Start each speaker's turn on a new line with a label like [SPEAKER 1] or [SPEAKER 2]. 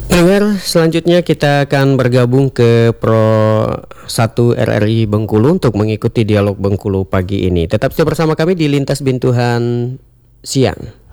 [SPEAKER 1] Pendengar, selanjutnya kita akan bergabung ke Pro 1 RRI Bengkulu untuk mengikuti dialog Bengkulu pagi ini. Tetap bersama kami di Lintas Bintuhan Siang.